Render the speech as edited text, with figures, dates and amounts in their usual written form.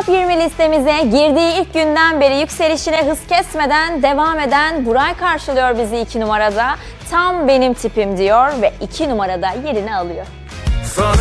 Top 20 listemize girdiği ilk günden beri yükselişine hız kesmeden devam eden Buray karşılıyor bizi 2 numarada. Tam benim tipim diyor ve 2 numarada yerini alıyor.